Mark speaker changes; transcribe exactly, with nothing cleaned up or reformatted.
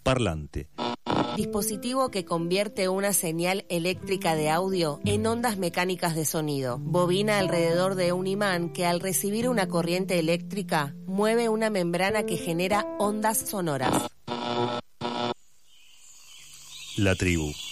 Speaker 1: Parlante.
Speaker 2: Dispositivo que convierte una señal eléctrica de audio en ondas mecánicas de sonido. Bobina alrededor de un imán que al recibir una corriente eléctrica mueve una membrana que genera ondas sonoras.
Speaker 1: La tribu.